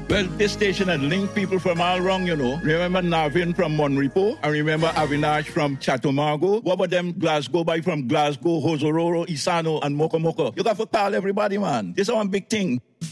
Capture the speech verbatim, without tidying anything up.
Well, this station had linked people from all around, you know. Remember Navin from Monrepo? I remember Avinash from Chatumago. What about them Glasgow boy from Glasgow, Hosororo, Isano, and Mokomoko? You got to call everybody, man. This is one big thing.